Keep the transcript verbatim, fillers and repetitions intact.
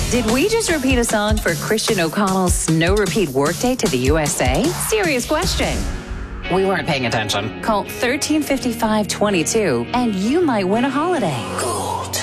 Did we just repeat a song for Christian O'Connell's No Repeat Workday to the U S A? Serious question. We weren't paying attention. Call thirteen fifty-five twenty-two and you might win a holiday.